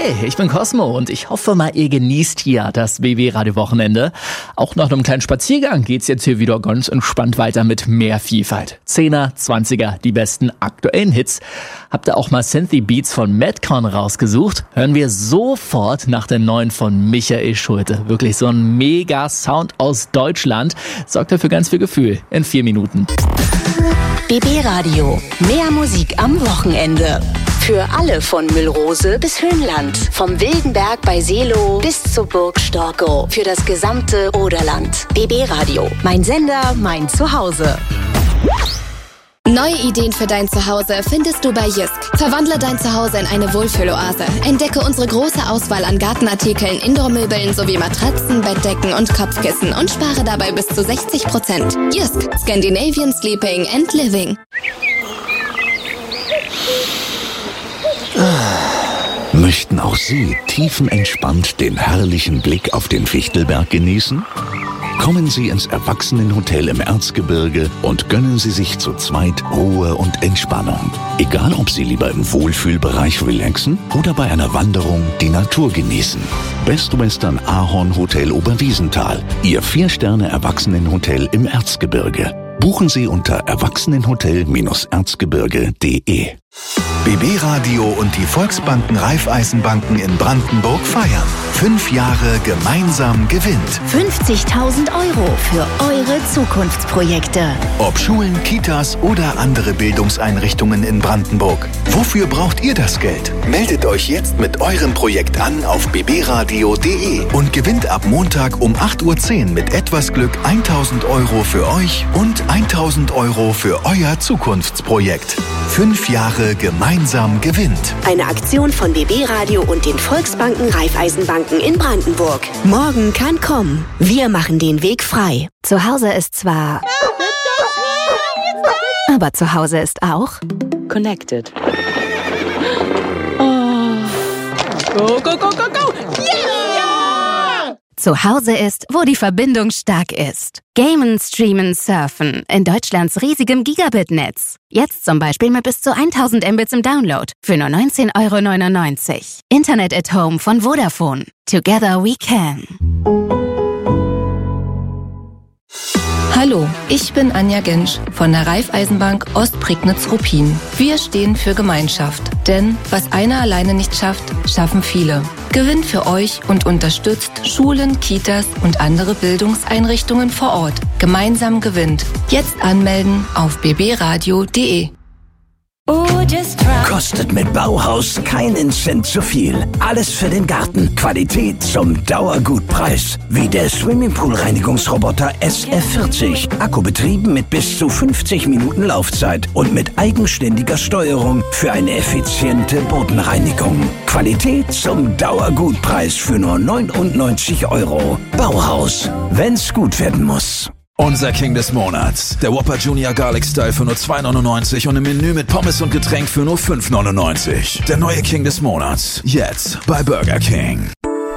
Hi, ich bin Cosmo und ich hoffe mal, ihr genießt hier das BB-Radio-Wochenende. Auch nach einem kleinen Spaziergang geht's jetzt hier wieder ganz entspannt weiter mit mehr Vielfalt. 10er, 20er, die besten aktuellen Hits. Habt ihr auch mal Synthy Beats von Madcon rausgesucht? Hören wir sofort nach den neuen von Michael Schulte. Wirklich so ein mega Sound aus Deutschland. Sorgt dafür ganz viel Gefühl in 4 Minuten. BB Radio. Mehr Musik am Wochenende. Für alle von Müllrose bis Höhenland. Vom Wildenberg bei Seelow bis zur Burg Storkow. Für das gesamte Oderland. BB Radio. Mein Sender, mein Zuhause. Neue Ideen für dein Zuhause findest du bei Jysk. Verwandle dein Zuhause in eine Wohlfühloase. Entdecke unsere große Auswahl an Gartenartikeln, Indoor-Möbeln sowie Matratzen, Bettdecken und Kopfkissen und spare dabei bis zu 60%. Jysk. Scandinavian Sleeping and Living. Möchten auch Sie tiefenentspannt den herrlichen Blick auf den Fichtelberg genießen? Kommen Sie ins Erwachsenenhotel im Erzgebirge und gönnen Sie sich zu zweit Ruhe und Entspannung. Egal, ob Sie lieber im Wohlfühlbereich relaxen oder bei einer Wanderung die Natur genießen. Best Western Ahorn Hotel Oberwiesenthal, Ihr 4-Sterne-Erwachsenenhotel im Erzgebirge. Buchen Sie unter erwachsenenhotel-erzgebirge.de. BB Radio und die Volksbanken Raiffeisenbanken in Brandenburg feiern. 5 Jahre gemeinsam gewinnt. 50.000 € für eure Zukunftsprojekte. Ob Schulen, Kitas oder andere Bildungseinrichtungen in Brandenburg. Wofür braucht ihr das Geld? Meldet euch jetzt mit eurem Projekt an auf bbradio.de und gewinnt ab Montag um 8:10 Uhr mit etwas Glück 1.000 € für euch und 1.000 € für euer Zukunftsprojekt. 5 Jahre gemeinsam gewinnt. Eine Aktion von BB Radio und den Volksbanken Raiffeisenbanken in Brandenburg. Morgen kann kommen. Wir machen den Weg frei. Zu Hause ist zwar... aber zu Hause ist auch... Connected. Oh. Go, go, go, go, go! Yeah! Zu Hause ist, wo die Verbindung stark ist. Gamen, Streamen, Surfen in Deutschlands riesigem Gigabit-Netz. Jetzt zum Beispiel mit bis zu 1000 Mbits im Download für nur 19,99 €. Internet at Home von Vodafone. Together we can. Hallo, ich bin Anja Gensch von der Raiffeisenbank Ostprignitz-Ruppin. Wir stehen für Gemeinschaft, denn was einer alleine nicht schafft, schaffen viele. Gewinnt für euch und unterstützt Schulen, Kitas und andere Bildungseinrichtungen vor Ort. Gemeinsam gewinnt. Jetzt anmelden auf bbradio.de. Kostet mit Bauhaus keinen Cent zu viel. Alles für den Garten. Qualität zum Dauergutpreis. Wie der Swimmingpool-Reinigungsroboter SF40. Akkubetrieben mit bis zu 50 Minuten Laufzeit und mit eigenständiger Steuerung für eine effiziente Bodenreinigung. Qualität zum Dauergutpreis für nur 99 €. Bauhaus. Wenn's gut werden muss. Unser King des Monats. Der Whopper Junior Garlic Style für nur 2,99 € und im Menü mit Pommes und Getränk für nur 5,99 €. Der neue King des Monats. Jetzt bei Burger King.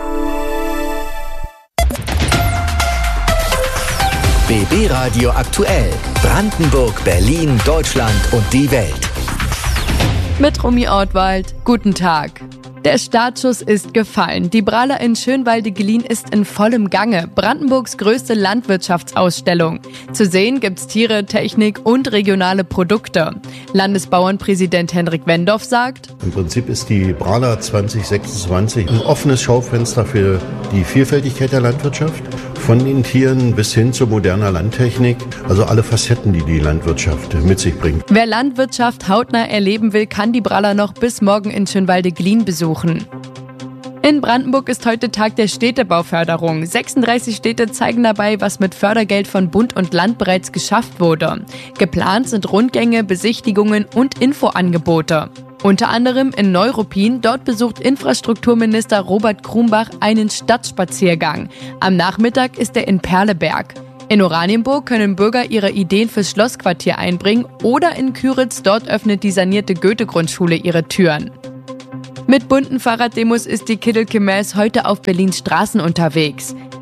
BB Radio aktuell. Brandenburg, Berlin, Deutschland und die Welt. Mit Romy Ortwald. Guten Tag. Der Startschuss ist gefallen. Die Brala in Schönwalde-Gelin ist in vollem Gange. Brandenburgs größte Landwirtschaftsausstellung. Zu sehen gibt's Tiere, Technik und regionale Produkte. Landesbauernpräsident Henrik Wendorf sagt: Im Prinzip ist die Brala 2026 ein offenes Schaufenster für die Vielfältigkeit der Landwirtschaft. Von den Tieren bis hin zu moderner Landtechnik. Also alle Facetten, die die Landwirtschaft mit sich bringt. Wer Landwirtschaft hautnah erleben will, kann die Brala noch bis morgen in Schönwalde-Gelin besuchen. In Brandenburg ist heute Tag der Städtebauförderung. 36 Städte zeigen dabei, was mit Fördergeld von Bund und Land bereits geschafft wurde. Geplant sind Rundgänge, Besichtigungen und Infoangebote. Unter anderem in Neuruppin. Dort besucht Infrastrukturminister Robert Krumbach einen Stadtspaziergang. Am Nachmittag ist er in Perleberg. In Oranienburg können Bürger ihre Ideen fürs Schlossquartier einbringen oder in Küritz. Dort öffnet die sanierte Goethe-Grundschule ihre Türen. Mit bunten Fahrraddemos ist die Kiddelke Mass heute auf Berlins Straßen unterwegs.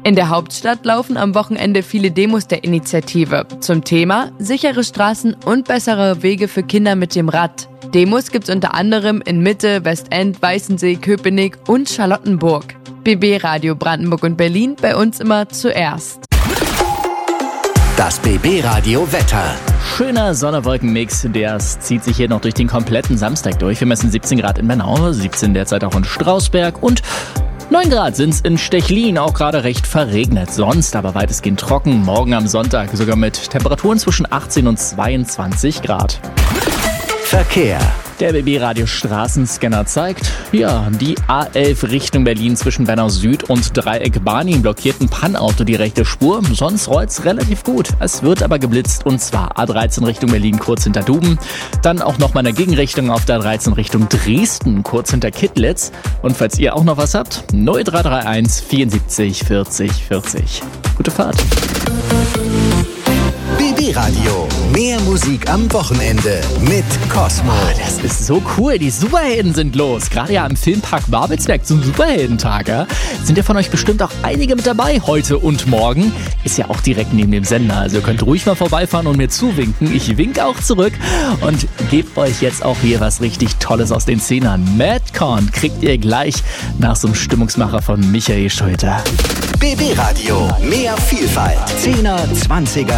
In der Hauptstadt laufen am Wochenende viele Demos der Initiative zum Thema sichere Straßen und bessere Wege für Kinder mit dem Rad. Demos gibt's unter anderem in Mitte, Westend, Weißensee, Köpenick und Charlottenburg. BB Radio Brandenburg und Berlin, bei uns immer zuerst. Das BB Radio Wetter. Schöner Sonne-Wolken-Mix, der zieht sich hier noch durch den kompletten Samstag durch. Wir messen 17 Grad in Bernau, 17 derzeit auch in Strausberg und 9 Grad sind's in Stechlin, auch gerade recht verregnet. Sonst aber weitestgehend trocken. Morgen am Sonntag sogar mit Temperaturen zwischen 18 und 22 Grad. Verkehr. Der BB-Radio Straßenscanner zeigt, die A11 Richtung Berlin zwischen Bernau Süd und Dreieck Barnim blockiert ein Pannauto die rechte Spur. Sonst rollt's relativ gut. Es wird aber geblitzt und zwar A13 Richtung Berlin kurz hinter Duben. Dann auch nochmal in der Gegenrichtung auf der A13 Richtung Dresden kurz hinter Kittlitz. Und falls ihr auch noch was habt, 0331 74 40 40. Gute Fahrt. BB Radio. Mehr Musik am Wochenende mit Cosmo. Das ist so cool. Die Superhelden sind los. Gerade ja im Filmpark Babelsberg zum Superheldentag. Ja? Sind ja von euch bestimmt auch einige mit dabei heute und morgen. Ist ja auch direkt neben dem Sender. Also ihr könnt ruhig mal vorbeifahren und mir zuwinken. Ich winke auch zurück und gebe euch jetzt auch hier was richtig Tolles aus den Zehnern. Madcon kriegt ihr gleich nach so einem Stimmungsmacher von Michael Schulter. BB Radio. Mehr Vielfalt. 10er, 20er.